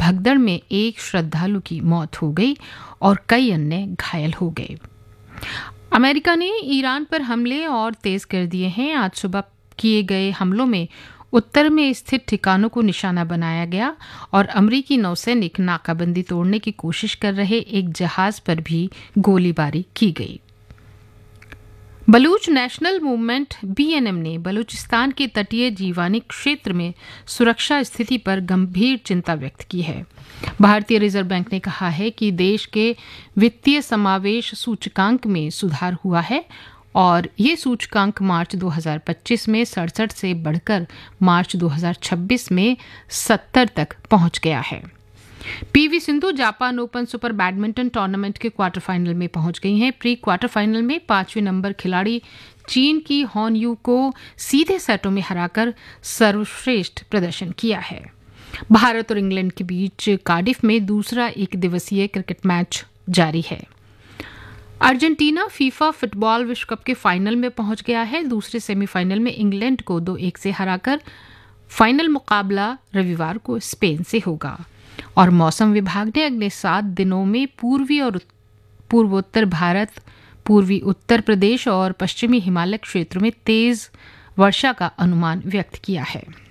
भगदड़ में एक श्रद्धालु की मौत हो गई और कई अन्य घायल हो गए। अमेरिका ने ईरान पर हमले और तेज कर दिए हैं। आज सुबह किए गए हमलों में उत्तर में स्थित ठिकानों को निशाना बनाया गया और अमरीकी नौसैनिक नाकाबंदी तोड़ने की कोशिश कर रहे एक जहाज पर भी गोलीबारी की गई। बलूच नेशनल मूवमेंट BNM ने बलूचिस्तान के तटीय जीवानी क्षेत्र में सुरक्षा स्थिति पर गंभीर चिंता व्यक्त की है। भारतीय रिजर्व बैंक ने कहा है कि देश के वित्तीय समावेश सूचकांक में सुधार हुआ है और ये सूचकांक मार्च 2025 में 67 से बढ़कर मार्च 2026 में 70 तक पहुंच गया है। PV Sindhu Japan open super badminton tournament के क्वार्टर फाइनल में पहुंच गई हैं। प्री क्वार्टर फाइनल में 5वें नंबर खिलाड़ी चीन की हॉन यू को सीधे सेटों में हराकर सर्वश्रेष्ठ प्रदर्शन किया है। भारत और इंग्लैंड के बीच कार्डिफ में दूसरा एक दिवसीय क्रिकेट मैच जारी है। अर्जेंटीना फीफा फुटबॉल विश्व कप के फाइनल में पहुंच गया है। दूसरे सेमीफाइनल में इंग्लैंड को 2-1 से हराकर फाइनल मुकाबला रविवार को स्पेन से होगा। और मौसम विभाग ने अगले 7 दिनों में पूर्वी और पूर्वोत्तर भारत, पूर्वी उत्तर प्रदेश और पश्चिमी हिमालय क्षेत्रों में तेज वर्षा का अनुमान व्यक्त किया है।